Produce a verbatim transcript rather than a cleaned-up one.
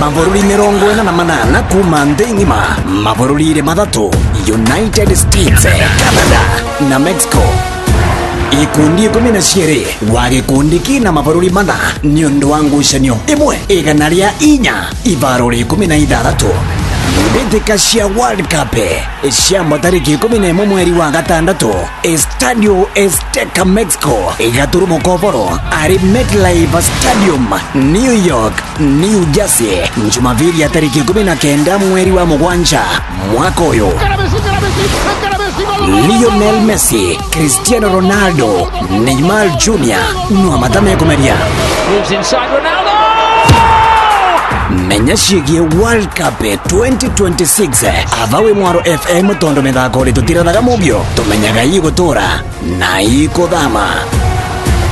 mabururi mirongo ina na manana kuma ndingima mabururi madatu United States, Canada na Mexico. Ikundi kumi na ciere wa gikundi kina mabururi mana ni undu wa ngucanio imwe igana ria inya ibaruri kumi na ithathatu. Mbĩtĩka cia World Cup ciamba tarĩki kumi na ĩmwe mweri wa gatandatu Estadio Azteca Mexico igaturumo koboro ari MetLife Stadium New York, New Jersey Jumapili ya tarĩki kumi na kenda mweri wa mugwanja mwaka uyu. Lionel Messi, Cristiano Ronaldo, Neymar Junior no amatame kumeria moves inside Ronaldo. Menya ciĩgiĩ World Cup twenty twenty-six avawe Mwaro F M tondo mithako ritutiraga mubio tumenyaga igũtũra na igũthama.